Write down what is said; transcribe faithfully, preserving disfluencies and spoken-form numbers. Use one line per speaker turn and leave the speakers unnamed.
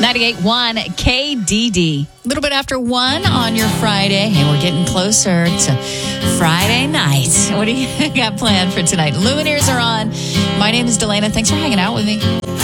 ninety-eight point one K D D. A little bit after one on your Friday. Hey, we're getting closer to Friday night. What do you got planned for tonight? Lumineers are on. My name is Delana. Thanks for hanging out with me.